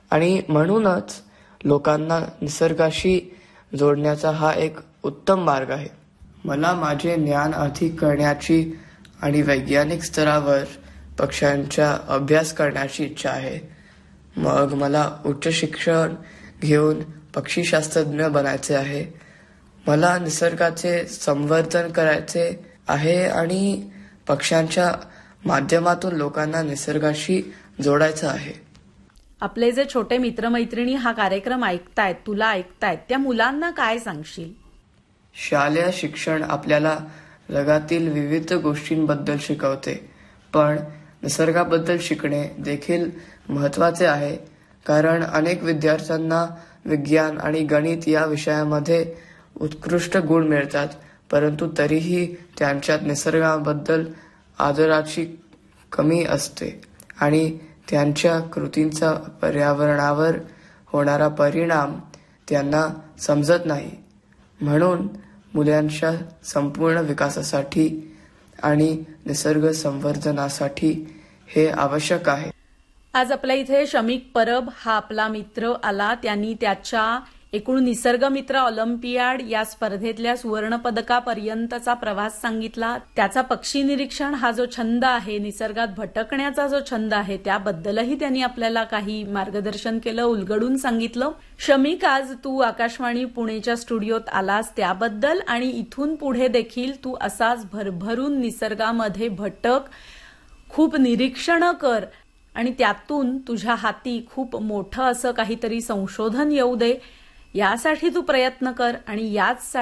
आणि म्हणूनच लोकांना निसर्गाशी जोडण्याचा हा एक उत्तम मार्ग आहे. मला माझे ज्ञान अधिक करण्याची आणि वैज्ञानिक स्तरावर पक्ष्यांचा अभ्यास करण्याची इच्छा आहे. मग मला उच्च शिक्षण घेऊन पक्षीशास्त्रज्ञ बनायचे आहे. मला निसर्गाचे संवर्धन करायचे आहे आणि पक्ष्यांच्या माध्यमातून लोकांना निसर्गाशी जोडायचं आहे. आपले जे छोटे मित्रमैत्रिणी हा कार्यक्रम ऐकतायत, तुला ऐकतायत, त्या मुलांना काय सांगशील? शालेय शिक्षण आपल्याला जगातील विविध गोष्टींबद्दल शिकवते, पण निसर्गाबद्दल शिकणे देखील महत्त्वाचे आहे. कारण अनेक विद्यार्थ्यांना विज्ञान आणि गणित या विषयामध्ये उत्कृष्ट गुण मिळतात, परंतु तरीही त्यांच्यात निसर्गाबद्दल आदराची कमी असते आणि त्यांच्या कृतींचा पर्यावरणावर होणारा परिणाम त्यांना समजत नाही. म्हणून मुलांच्या संपूर्ण विकासासाठी आणि निसर्ग संवर्धनासाठी हे आवश्यक आहे. आज आपल्या इथे शमीक परब हा आपला मित्र आला. त्यांनी त्याच्या एकूण निसर्ग मित्र ऑलिम्पियाड या स्पर्धेतल्या सुवर्णपदकापर्यंतचा प्रवास सांगितला. त्याचा पक्षी निरीक्षण हा जो छंद आहे, निसर्गात भटकण्याचा जो छंद आहे, त्याबद्दलही त्यांनी आपल्याला काही मार्गदर्शन केलं, उलगडून सांगितलं. शमीक, आज तू आकाशवाणी पुणेच्या स्टुडिओत आलास त्याबद्दल आणि इथून पुढे देखील तू असाच भरभरून निसर्गामध्ये भटक, खूप निरीक्षणं कर आणि त्यातून तुझ्या हाती खूप मोठं असं काहीतरी संशोधन येऊ दे, यासाठी तू प्रयत्न कर आणि याच